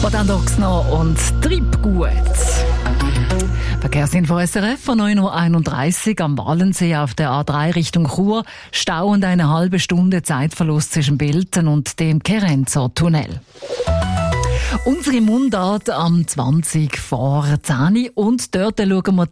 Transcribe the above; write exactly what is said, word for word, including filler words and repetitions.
Bodandox noch und Treibgut. Verkehrsinfo S R F von neun Uhr einunddreißig am Wallensee auf der A drei Richtung Chur. Stau und eine halbe Stunde Zeitverlust zwischen Bilten und dem Kerenzer-Tunnel. Unsere Mundart am zwanzig vor zehn und dort schauen wir